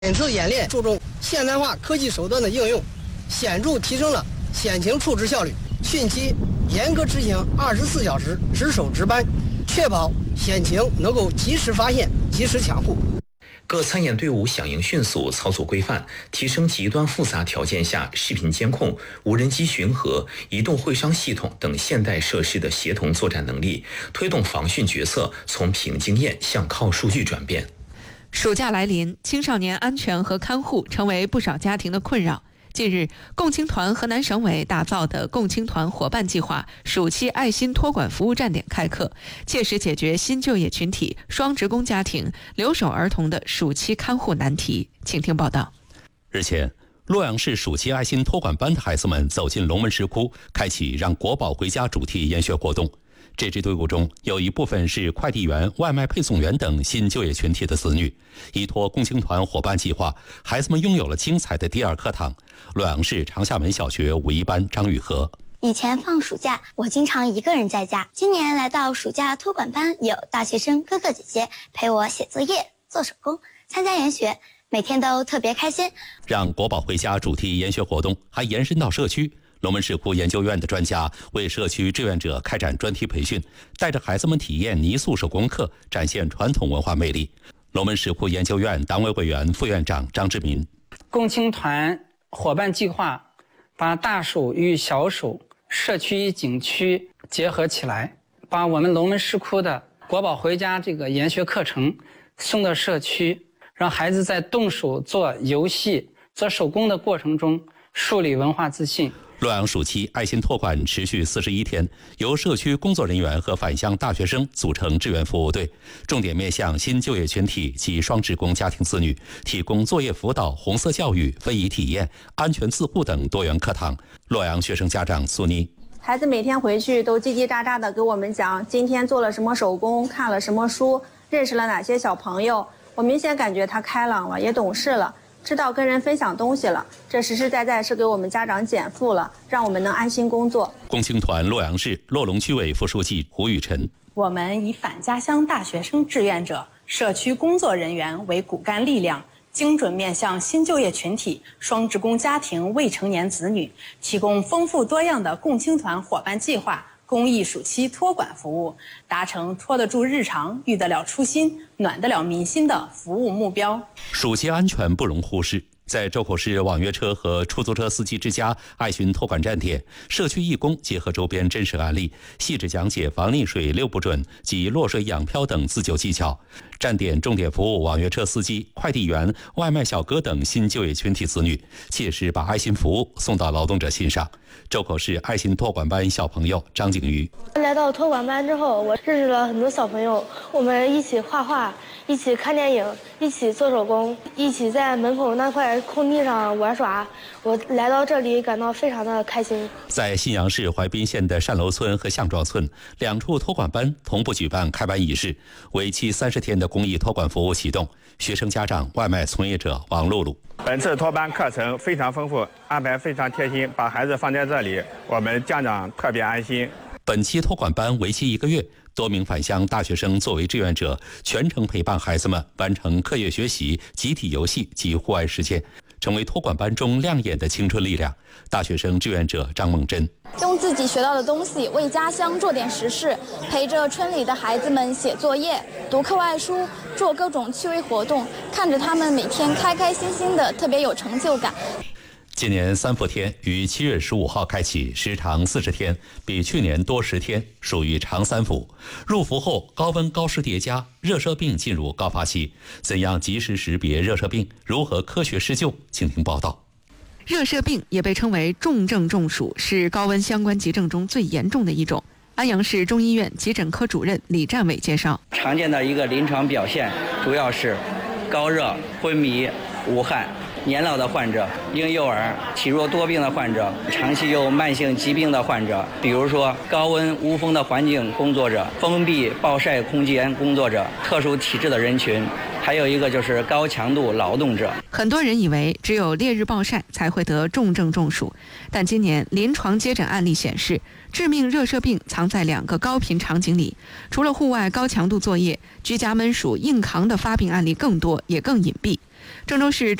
本次演练注重现代化科技手段的应用，显著提升了险情处置效率。汛期严格执行24小时值守值班，确保险情能够及时发现、及时抢护。 各参演队伍响应迅速，操作规范，提升极端复杂条件下视频监控、无人机巡河、移动会商系统等现代设施的协同作战能力，推动防汛决策从凭经验向靠数据转变。 暑假来临，青少年安全和看护成为不少家庭的困扰。近日，共青团河南省委打造的共青团伙伴计划暑期爱心托管服务站点开课，切实解决新就业群体、双职工家庭、留守儿童的暑期看护难题。请听报道。 日前，洛阳市暑期爱心托管班的孩子们走进龙门石窟，开启让国宝回家主题研学活动。这支队伍中有一部分是快递员、外卖配送员等新就业群体的子女。依托共青团伙伴计划，孩子们拥有了精彩的第二课堂。洛阳市长夏门小学5一班张雨禾： 以前放暑假，我经常一个人在家。今年来到暑假托管班，有大学生哥哥姐姐陪我写作业、做手工、参加研学，每天都特别开心。 让国宝回家主题研学活动还延伸到社区。龙门石窟研究院的专家为社区志愿者开展专题培训，带着孩子们体验泥塑手工课，展现传统文化魅力。龙门石窟研究院党委委员、副院长张志民： 共青团伙伴计划把大暑与小暑社区景区结合起来，把我们龙门石窟的国宝回家这个研学课程送到社区，让孩子在动手做游戏、做手工的过程中树立文化自信。 洛阳暑期爱心托管持续41天，由社区工作人员和返乡大学生组成志愿服务队，重点面向新就业群体及双职工家庭子女，提供作业辅导、红色教育、非遗体验、安全自护等多元课堂。洛阳学生家长苏妮： 孩子每天回去都叽叽喳喳地给我们讲今天做了什么手工，看了什么书，认识了哪些小朋友。我明显感觉他开朗了，也懂事了，知道跟人分享东西了，这实实在在是给我们家长减负了，让我们能安心工作。 共青团洛阳市洛龙区委副书记胡雨辰： 我们以返家乡大学生志愿者、社区工作人员为骨干力量，精准面向新就业群体、双职工家庭未成年子女，提供丰富多样的共青团伙伴计划公益暑期托管服务，达成托得住日常、遇得了初心、暖得了民心的服务目标。 暑期安全不容忽视。在周口市网约车和出租车司机之家爱心托管站点，社区义工结合周边真实案例，细致讲解防溺水6不准及落水仰漂等自救技巧。站点重点服务网约车司机、快递员、外卖小哥等新就业群体子女，切实把爱心服务送到劳动者心上。周口市爱心托管班小朋友张景瑜： 来到托管班之后，我认识了很多小朋友，我们一起画画，一起看电影，一起做手工，一起在门口那块空地上玩耍。我来到这里感到非常的开心。 在信阳市怀滨县的单楼村和象庄村2处托管班同步举办开班仪式，为期30天的公益托管服务启动。学生家长、外卖从业者王露露： 本次托班课程非常丰富，安排非常贴心，把孩子放在这里，我们家长特别安心。 本期托管班为期1个月，多名返乡大学生作为志愿者，全程陪伴孩子们完成课业学习、集体游戏及户外实践，成为托管班中亮眼的青春力量。大学生志愿者张梦珍： 用自己学到的东西为家乡做点实事，陪着村里的孩子们写作业、读课外书，做各种趣味活动，看着他们每天开开心心的，特别有成就感。 今年3伏天于7月15号开启，时长40天，比去年多10天，属于长3伏。入伏后高温高湿叠加，热射病进入高发期。怎样及时识别热射病？如何科学施救？请听报道。 热射病也被称为重症中暑，是高温相关急症中最严重的一种。安阳市中医院急诊科主任李占伟介绍， 常见的一个临床表现主要是高热、昏迷、无汗。年老的患者、婴幼儿、体弱多病的患者、长期有慢性疾病的患者，比如说高温无风的环境工作者、封闭暴晒空间工作者、特殊体质的人群，还有一个就是高强度劳动者。 很多人以为只有烈日暴晒才会得重症中暑，但今年临床接诊案例显示，致命热射病藏在2个高频场景里。除了户外高强度作业，居家闷暑硬扛的发病案例更多，也更隐蔽。 郑州市